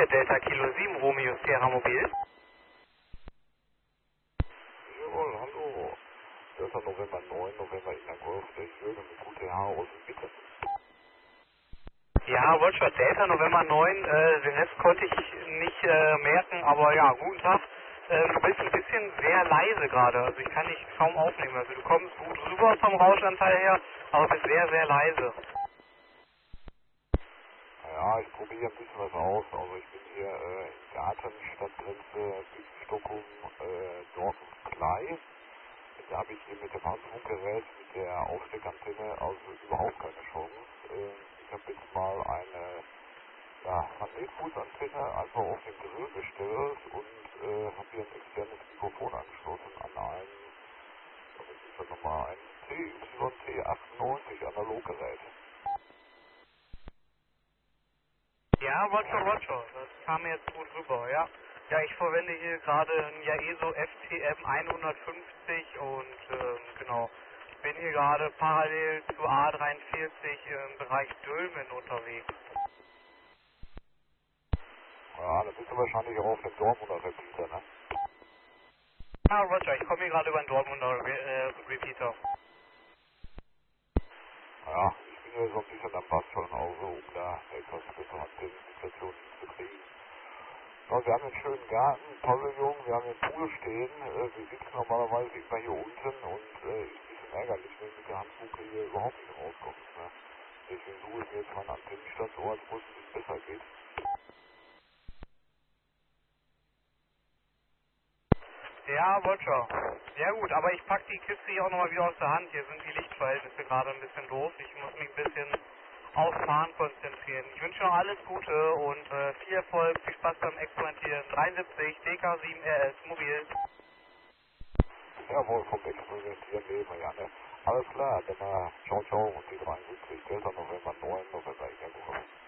hier Delta Kilo 7 Romeo Sierra Mobil. Jawohl, hallo. Delta November 9, November Inner Golf, ich würde mit QTH aus bitte. Ja, Roger, Delta November 9, den Rest konnte ich nicht merken, aber ja, guten Tag. Du bist ein bisschen sehr leise gerade, also ich kann dich kaum aufnehmen. Also du kommst gut rüber vom Rauschanteil her, aber bist sehr, sehr leise. Ja, ich probiere ein bisschen was aus. Also ich bin hier im Garten, Stadtgrenze, Stockholm, Dortmund-Klei. Da habe ich hier mit dem Handfunkgerät, mit der Aufsteckantenne, also überhaupt keine Chance. Ich habe jetzt mal eine Magnetfußantenne einfach auf den Grill gestellt und habe hier ein externes Mikrofon angeschlossen an ein, was ist das nochmal, ein TYT98 Analoggerät. Ja, Roger, das kam jetzt gut rüber, ja. Ja, ich verwende hier gerade ein Yaeso FTM 150 und genau, bin hier gerade parallel zu A43 im Bereich Dülmen unterwegs. Ja, da bist du wahrscheinlich auch auf dem Dortmunder Repeater, ne? Ja, Roger, ich komme hier gerade über den Dortmunder Repeater. Ja, ich bin ja so ein bisschen am Basteln, also um da etwas bessere Antenneninstallationen hinzukriegen. Ja, wir haben einen schönen Garten, Pavillon, wir haben einen Pool stehen, wir sitzen normalerweise immer hier unten und ist ein bisschen ärgerlich, wenn mit der Handfunke hier überhaupt nicht rauskommt. Ne? Deswegen suche ich mir jetzt mal einen Antennenstandort, wo es ein bisschen besser geht. Ja, Roger. Ja gut, aber ich packe die Kiste hier auch nochmal wieder aus der Hand. Hier sind die Lichtverhältnisse gerade ein bisschen doof. Ich muss mich ein bisschen aufs Fahren konzentrieren. Ich wünsche noch alles Gute und viel Erfolg, viel Spaß beim Experimentieren. 73 DK7RS Mobil. Jawohl, vom Experimentieren leben wir ja, ne? Alles klar, dann ciao, ciao und die 73, Delta November 9, November, ich